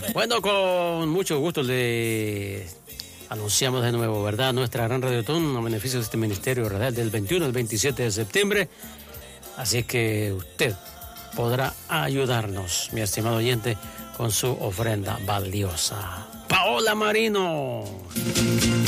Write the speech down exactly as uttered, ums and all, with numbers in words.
Bueno, con mucho gusto le anunciamos de nuevo, ¿verdad? Nuestra gran radiotón a beneficio de este ministerio, ¿verdad? Del veintiuno al veintisiete de septiembre. Así que usted podrá ayudarnos, mi estimado oyente, con su ofrenda valiosa. Paola Marino.